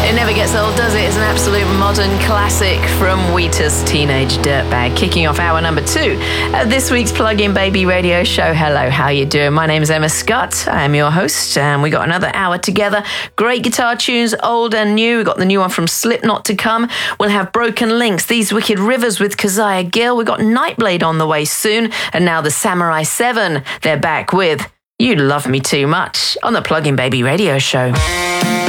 It never gets old, does it? It's an absolute modern classic from Wheatus, Teenage Dirtbag, kicking off hour number 2 of this week's Plug-in Baby radio show. Hello, how you doing? My name is Emma Scott. I am your host, and we got another hour together. Great guitar tunes, old and new. We've got the new one from Slipknot to come. We'll have Broken Links, These Wicked Rivers with Keziah Gill. We've got Nightblade on the way soon, and now the Samurai 7. They're back with You Love Me Too Much on the Plug-in Baby radio show.